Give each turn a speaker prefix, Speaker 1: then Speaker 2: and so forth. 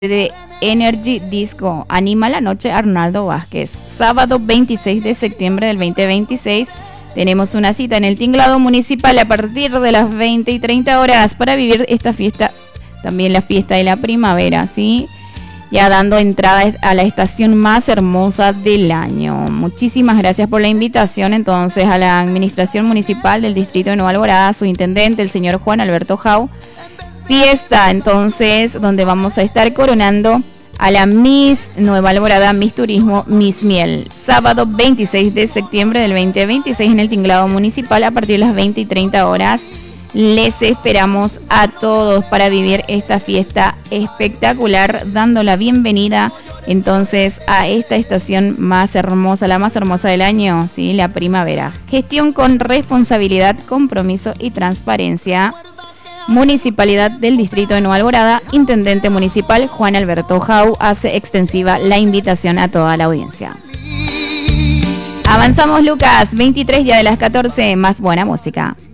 Speaker 1: de Energy Disco. Anima la noche Arnaldo Vázquez. Sábado 26 de septiembre del 2026 tenemos una cita en el Tinglado Municipal a partir de las 20 y 30 horas para vivir esta fiesta, también la fiesta de la primavera, ¿sí? Ya dando entrada a la estación más hermosa del año. Muchísimas gracias por la invitación entonces a la Administración Municipal del Distrito de Nueva Alborada, su intendente, el señor Juan Alberto Jau. Fiesta entonces donde vamos a estar coronando a la Miss Nueva Alborada, Miss Turismo, Miss Miel. Sábado 26 de septiembre del 2026 en el Tinglado Municipal a partir de las 20 y 30 horas. Les esperamos a todos para vivir esta fiesta espectacular, dando la bienvenida entonces a esta estación más hermosa, la más hermosa del año, ¿sí? La primavera. Gestión con responsabilidad, compromiso y transparencia. Municipalidad del Distrito de Nueva Alborada, Intendente Municipal Juan Alberto Jau hace extensiva la invitación a toda la audiencia. Avanzamos, Lucas, 23 ya de las 14, más buena música.